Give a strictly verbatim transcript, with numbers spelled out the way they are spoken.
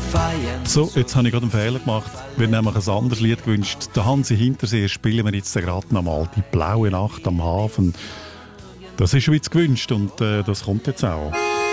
So, jetzt habe ich gerade einen Fehler gemacht. Wir haben nämlich ein anderes Lied gewünscht. Der Hansi Hinterseer spielen wir jetzt gerade noch mal. Die blaue Nacht am Hafen. Das ist schon jetzt gewünscht und äh, das kommt jetzt auch.